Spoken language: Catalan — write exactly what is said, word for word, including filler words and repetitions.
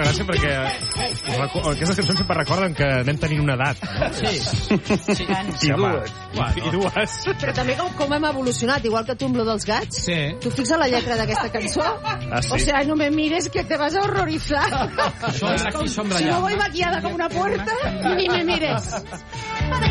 gràcia perquè aquestes cançons sempre recorden que anem tenint una edat. No? Sí. sí. I dues. I, I dues. Però també com, com hem evolucionat, igual que tu amb lo dels gats. Sí. Tu fixes la lletra d'aquesta cançó? Ah, sí. O sea, no me mires que te vas a horrorizar. Sombra aquí, sombra allà. Si no voy maquillada com una puerta, ni me mires.